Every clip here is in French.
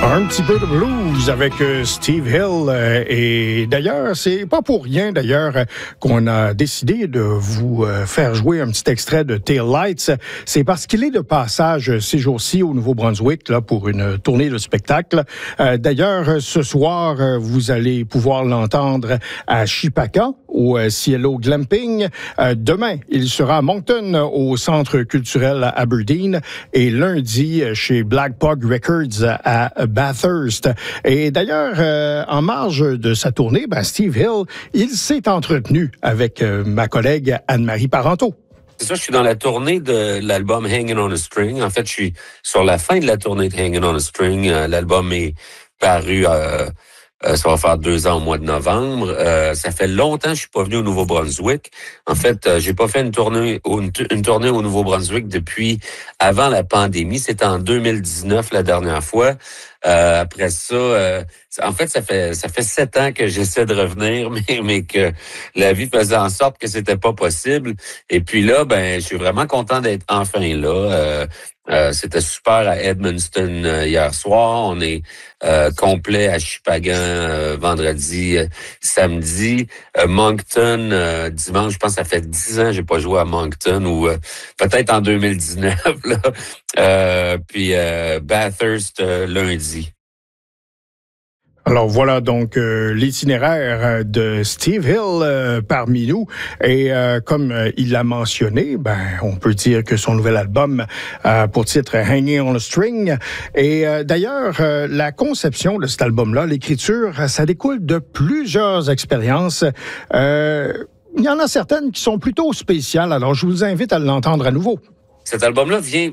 Un petit peu de blues avec Steve Hill. Et d'ailleurs, c'est pas pour rien qu'on a décidé de vous faire jouer un petit extrait de Tail Lights. C'est parce qu'il est de passage ces jours-ci au Nouveau-Brunswick là, pour une tournée de spectacle. D'ailleurs, ce soir, vous allez pouvoir l'entendre à Chipaka, au Cielo Glamping. Demain, il sera à Moncton, au Centre culturel Aberdeen. Et lundi, chez Black Pug Records à Bathurst. Et d'ailleurs, en marge de sa tournée, Steve Hill, il s'est entretenu avec ma collègue Anne-Marie Parenteau. C'est ça, je suis dans la tournée de l'album Hanging on a String. En fait, je suis sur la fin de la tournée de Hanging on a String. L'album est paru, ça va faire 2 ans au mois de novembre. Ça fait longtemps que je suis pas venu au Nouveau-Brunswick. En fait, j'ai pas fait une tournée au Nouveau-Brunswick depuis avant la pandémie. C'était en 2019 la dernière fois. Après ça, en fait, ça fait 7 ans que j'essaie de revenir, mais que la vie faisait en sorte que c'était pas possible. Et puis là, je suis vraiment content d'être enfin là. C'était super à Edmundston hier soir. On est complet à Chupagan vendredi, samedi. Moncton dimanche. Je pense que ça fait 10 ans que j'ai pas joué à Moncton ou peut-être en 2019 là. Puis Bathurst lundi. Alors voilà donc l'itinéraire de Steve Hill parmi nous. Et comme il l'a mentionné, on peut dire que son nouvel album pour titre Hanging on a String. Et d'ailleurs, la conception de cet album-là, l'écriture, ça découle de plusieurs expériences. Il y en a certaines qui sont plutôt spéciales. Alors je vous invite à l'entendre à nouveau. Cet album-là vient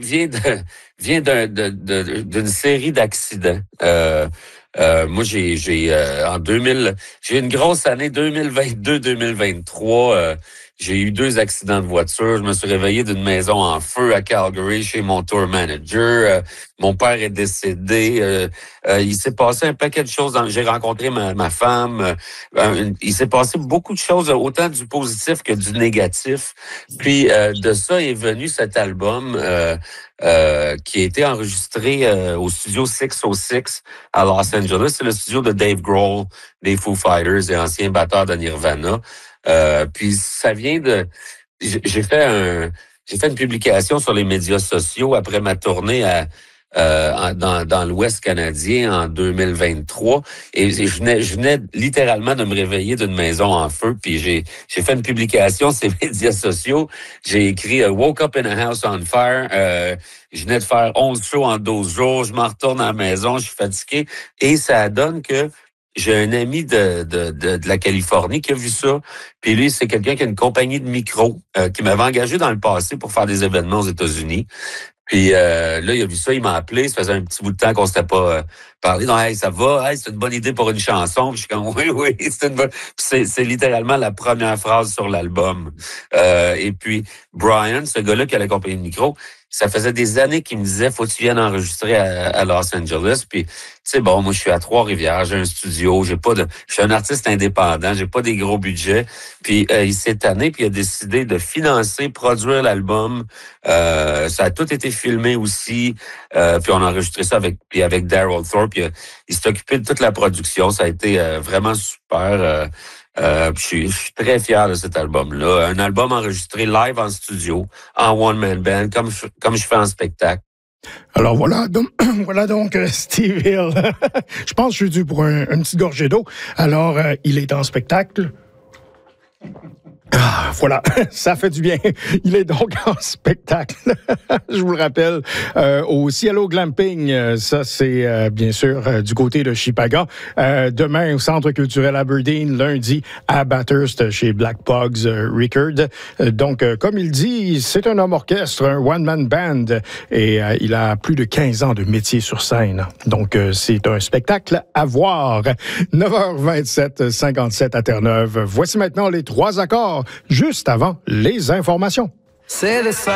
d'une série d'accidents. Moi, j'ai une grosse année 2022-2023. J'ai eu 2 accidents de voiture. Je me suis réveillé d'une maison en feu à Calgary chez mon tour manager. Mon père est décédé. Il s'est passé un paquet de choses. J'ai rencontré ma femme. Il s'est passé beaucoup de choses, autant du positif que du négatif. Puis de ça est venu cet album qui a été enregistré au studio 606 à Los Angeles. C'est le studio de Dave Grohl, des Foo Fighters et ancien batteur de Nirvana. Puis ça vient de... J'ai fait une publication sur les médias sociaux après ma tournée dans l'Ouest canadien en 2023 et je venais littéralement de me réveiller d'une maison en feu, puis j'ai fait une publication sur les médias sociaux. J'ai écrit Woke up in a house on fire. Je venais de faire 11 shows en 12 jours. Je m'en retourne à la maison, je suis fatigué et ça donne que j'ai un ami de la Californie qui a vu ça. Puis lui, c'est quelqu'un qui a une compagnie de micro qui m'avait engagé dans le passé pour faire des événements aux États-Unis. Puis là, il a vu ça, il m'a appelé. Ça faisait un petit bout de temps qu'on s'était pas parlé. Non, hey, ça va, hey, c'est une bonne idée pour une chanson. Puis je suis comme oui, c'est une bonne. Puis c'est littéralement la première phrase sur l'album. Et puis Brian, ce gars-là qui a la compagnie de micro, ça faisait des années qu'il me disait faut que tu viennes enregistrer à Los Angeles. Puis tu sais, bon, moi je suis à Trois-Rivières, j'ai un studio, je suis un artiste indépendant, j'ai pas des gros budgets. Puis il s'est tanné, puis il a décidé de financer, produire l'album. Ça a tout été filmé aussi. Puis on a enregistré ça avec Daryl Thorpe. Il s'est occupé de toute la production. Ça a été vraiment super. Je suis très fier de cet album-là. Un album enregistré live en studio, en one-man band, comme je fais en spectacle. Alors voilà donc Steve Hill. Je pense que je suis dû pour une petite gorgée d'eau. Alors, il est en spectacle. Ah, voilà, ça fait du bien. Il est donc en spectacle, je vous le rappelle, au Cielo Glamping. Ça, c'est bien sûr du côté de Chippaga. Demain, au Centre culturel Aberdeen. Lundi, à Bathurst, chez Black Pugs Records. Donc, comme il dit, c'est un homme orchestre, un one-man band. Et il a plus de 15 ans de métier sur scène. Donc, c'est un spectacle à voir. 9h27, 57 à Terre-Neuve. Voici maintenant les 3 accords, juste avant les informations. C'est le